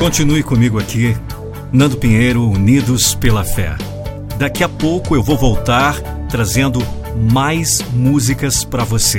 Continue comigo aqui, Nando Pinheiro, Unidos pela Fé. Daqui a pouco eu vou voltar trazendo mais músicas para você.